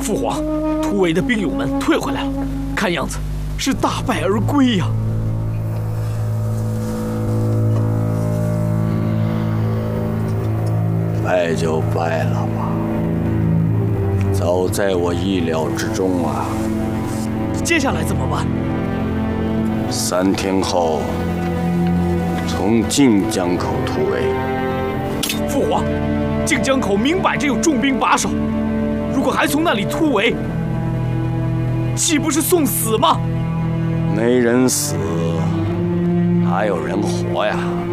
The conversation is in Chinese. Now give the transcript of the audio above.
父皇，突围的兵勇们退回来了，看样子是大败而归呀。 败就败了吧，早在我意料之中啊。 接下来怎么办 ？3天后从晋江口突围。 父皇，晋江口明摆着有重兵把守，如果还从那里突围，岂不是送死吗？ 没人死，哪有人活呀？